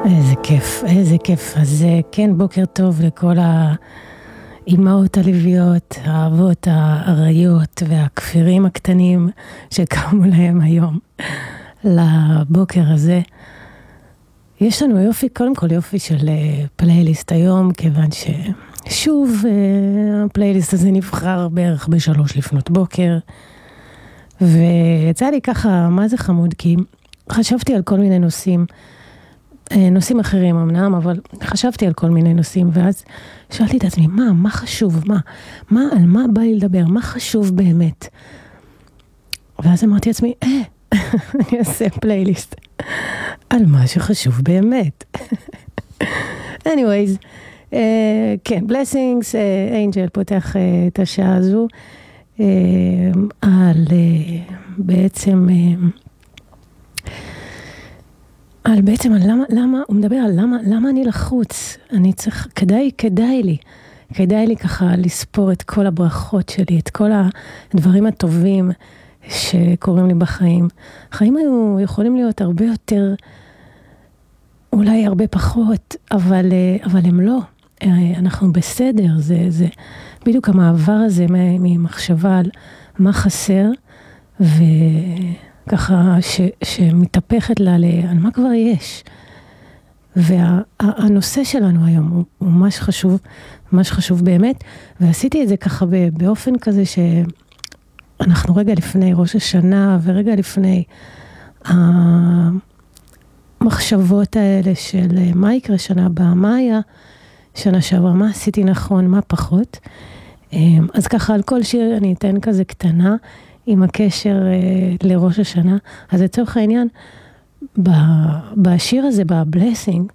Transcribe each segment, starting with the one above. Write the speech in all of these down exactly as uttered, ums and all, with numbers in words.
איזה כיף, איזה כיף. אז כן, בוקר טוב לכל האימהות הלוויות, האבות, האריות והכפירים הקטנים שקמו להם היום לבוקר הזה. יש לנו יופי, קודם כל יופי של פלייליסט היום, כיוון ששוב הפלייליסט הזה נבחר בערך בשלוש לפנות בוקר, ויצא לי ככה, מה זה חמוד, כי חשבתי על כל מיני נושאים, נושאים אחרים אמנם, אבל חשבתי על כל מיני נושאים, ואז שאלתי את עצמי, מה, מה חשוב, מה, מה, על מה בא לי לדבר, מה חשוב באמת? ואז אמרתי לעצמי, אה, אני אעשה פלייליסט על מה שחשוב באמת. anyways, uh, כן, blessings, uh, angel פותח uh, את השעה הזו, uh, על uh, בעצם... Uh, על בעצם, על למה, למה, הוא מדבר על למה, למה אני לחוץ, אני צריך, כדאי, כדאי לי, כדאי לי ככה לספור את כל הברכות שלי, את כל הדברים הטובים שקורים לי בחיים. החיים היו יכולים להיות הרבה יותר, אולי הרבה פחות, אבל, אבל הם לא, אנחנו בסדר, זה, זה בדיוק המעבר הזה ממחשבה על מה חסר, ו... ככה ש, שמתהפכת לה על מה כבר יש. והנושא שלנו היום הוא, הוא ממש חשוב, ממש חשוב באמת, ועשיתי את זה ככה באופן כזה שאנחנו רגע לפני ראש השנה, ורגע לפני המחשבות האלה של מה יקרה שנה הבאה, מה היה שנה שעברה, מה עשיתי נכון, מה פחות. אז ככה על כל שיר אני אתן כזה קטנה, עם הקשר uh, לראש השנה. אז לצורך העניין, בשיר הזה, בבלסינג,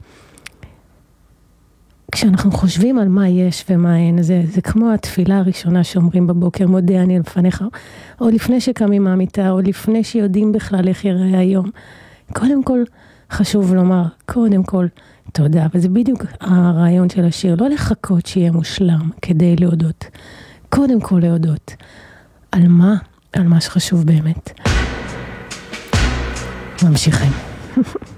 כשאנחנו חושבים על מה יש ומה אין, זה, זה כמו התפילה הראשונה שאומרים בבוקר, מודה אני לפניך, או לפני שקמים מהמיטה, או לפני שיודעים בכלל איך יראה היום. קודם כל, חשוב לומר, קודם כל, תודה. וזה בדיוק הרעיון של השיר, לא לחכות שיהיה מושלם כדי להודות. קודם כל להודות. על מה? על מה שחשוב באמת. ממשיכים.